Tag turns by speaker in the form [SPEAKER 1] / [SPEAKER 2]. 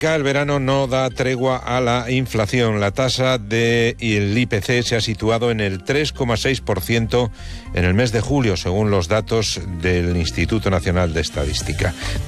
[SPEAKER 1] El verano no da tregua a la inflación. La tasa del IPC se ha situado en el 3,6% en el mes de julio, según los datos del Instituto Nacional de Estadística.